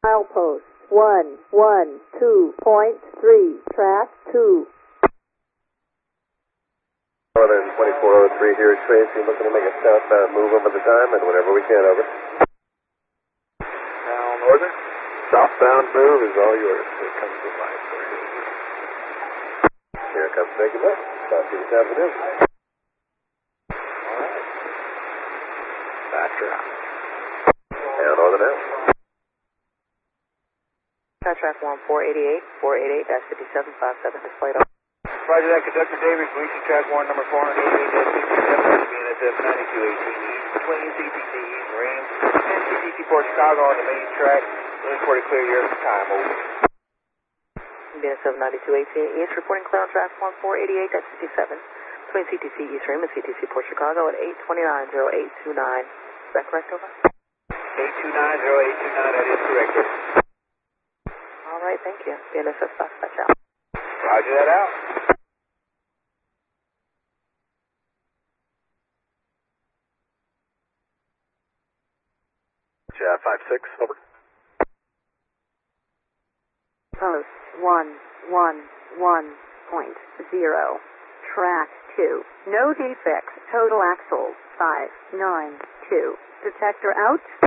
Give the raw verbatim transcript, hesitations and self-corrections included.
Milepost one one two point three, track two. one twenty-four oh three here, Tracy, looking to make a southbound move over the diamond whenever we can, over. Now, Northern, southbound move is all yours. Here comes the light for you. Here comes taking left, Southeast Avenue. All right. Faster out. Now, Northern out. Track one four eighty-eight, four eighty-eight dash fifty-seven fifty-seven displayed on. Roger that, Conductor Davis, reaching track one, number four eighty-eight dash fifty-seven, B N S F ninety-two eighteen East, between C T C East Marine and C T C Port Chicago on the main track. Looking for the clear here for time, over. B N S F ninety-two eighteen East, reporting clear on track one four eighty-eight dash fifty-seven, between C T C East Marine and C T C Port Chicago at eight twenty-nine oh eight two nine. Is that correct, over? eight two nine oh eight two nine, that is correct, sir. All right, thank you. B N S F dispatch out. Roger that out. J five six, over. Post one one one point zero, track two. No defects, total axle five nine two. Detector out.